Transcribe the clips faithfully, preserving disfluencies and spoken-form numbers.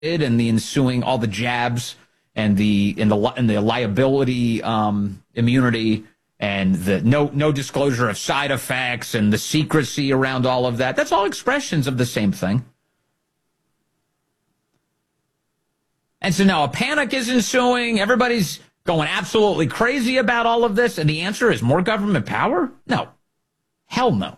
and the ensuing, all the jabs and the and the and the liability um, immunity and the no no disclosure of side effects and the secrecy around all of that. That's all expressions of the same thing. And so now a panic is ensuing. Everybody's going absolutely crazy about all of this. And the answer is more government power? No. Hell no.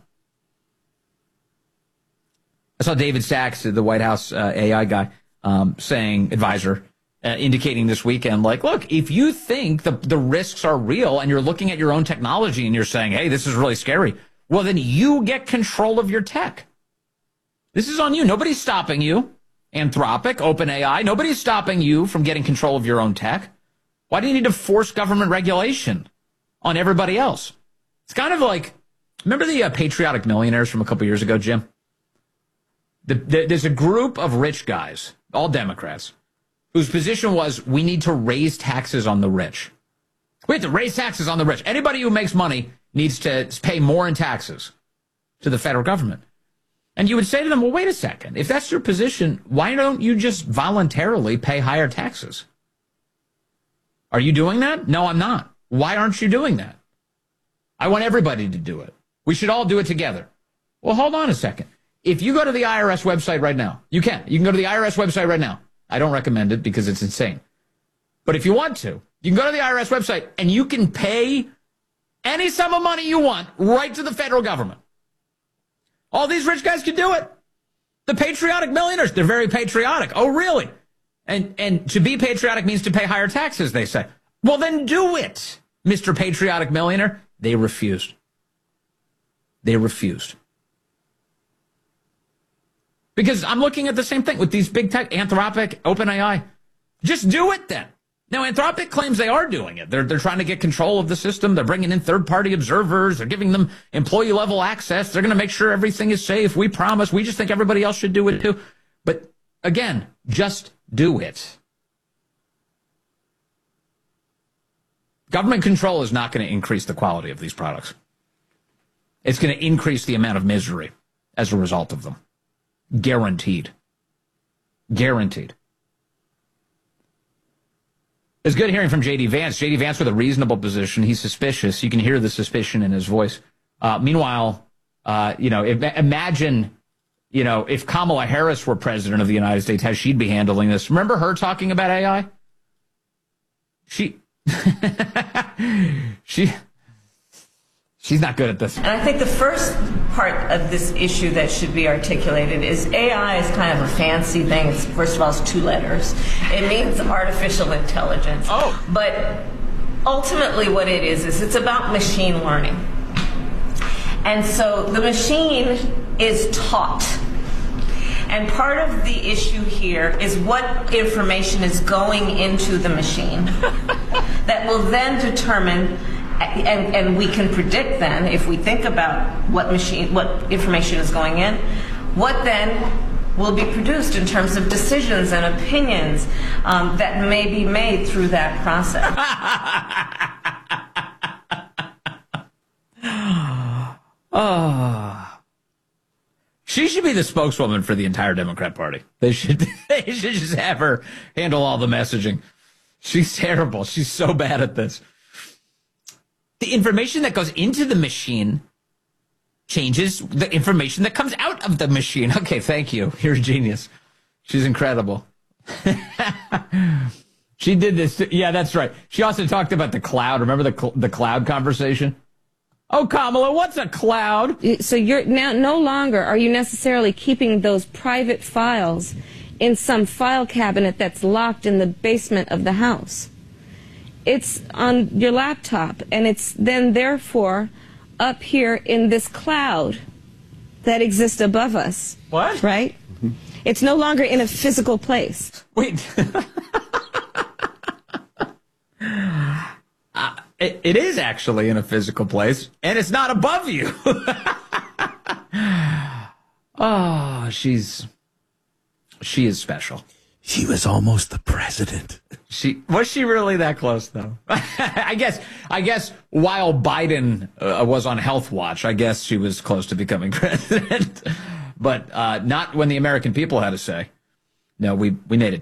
I saw David Sachs, the White House uh, A I guy, um, saying, advisor, uh, indicating this weekend, like, look, if you think the, the risks are real and you're looking at your own technology and you're saying, hey, this is really scary, well, then you get control of your tech. This is on you. Nobody's stopping you. Anthropic, OpenAI, nobody's stopping you from getting control of your own tech. Why do you need to force government regulation on everybody else? It's kind of like, remember the uh, patriotic millionaires from a couple years ago, Jim? The, the, there's a group of rich guys, all Democrats, whose position was we need to raise taxes on the rich. We have to raise taxes on the rich. Anybody who makes money needs to pay more in taxes to the federal government. And you would say to them, well, wait a second. If that's your position, why don't you just voluntarily pay higher taxes? Are you doing that? No, I'm not. Why aren't you doing that? I want everybody to do it. We should all do it together. Well, hold on a second. If you go to the I R S website right now, you can. You can go to the I R S website right now. I don't recommend it because it's insane. But if you want to, you can go to the I R S website and you can pay any sum of money you want right to the federal government. All these rich guys can do it. The patriotic millionaires, they're very patriotic. Oh, really? And and to be patriotic means to pay higher taxes, they say. Well, then do it, Mister Patriotic Millionaire. They refused. They refused. Because I'm looking at the same thing with these big tech, Anthropic, OpenAI. Just do it then. Now, Anthropic claims they are doing it. They're, they're trying to get control of the system. They're bringing in third-party observers. They're giving them employee-level access. They're going to make sure everything is safe. We promise. We just think everybody else should do it too. But again, just do it. Government control is not going to increase the quality of these products. It's going to increase the amount of misery as a result of them. Guaranteed. Guaranteed. It's good hearing from J D. Vance. J D. Vance with a reasonable position. He's suspicious. You can hear the suspicion in his voice. Uh, meanwhile, uh, you know, if, imagine, you know, if Kamala Harris were president of the United States, how she'd be handling this. Remember her talking about A I? She, she, she's not good at this. And I think the first part of this issue that should be articulated is A I is kind of a fancy thing. It's, first of all, it's two letters. It means artificial intelligence. Oh. But ultimately what it is, is it's about machine learning. And so the machine is taught. And part of the issue here is what information is going into the machine that will then determine. And, and we can predict then, if we think about what machine, what information is going in, what then will be produced in terms of decisions and opinions um, that may be made through that process. Oh. She should be the spokeswoman for the entire Democrat Party. They should, they should just have her handle all the messaging. She's terrible. She's so bad at this. The information that goes into the machine changes the information that comes out of the machine. Okay, thank you. You're a genius. She's incredible. She did this. Yeah, that's right. She also talked about the cloud. Remember the cl- the cloud conversation? Oh, Kamala, what's a cloud? So you're now no longer are you necessarily keeping those private files in some file cabinet that's locked in the basement of the house. It's on your laptop, and it's then, therefore, up here in this cloud that exists above us. What? Right? Mm-hmm. It's no longer in a physical place. Wait. uh, it, it is actually in a physical place, and it's not above you. Oh, she's... She is special. She was almost the president. She was she really that close, though? I guess. I guess while Biden uh, was on Health Watch, I guess she was close to becoming president, but uh, not when the American people had a say. no, we we made it